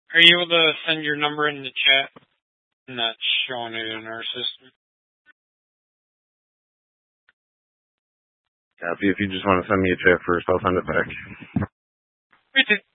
Are you able to send your number in the chat? I'm not showing it in our system. Copy. If you just want to send me a chat first, I'll send it back. Me too.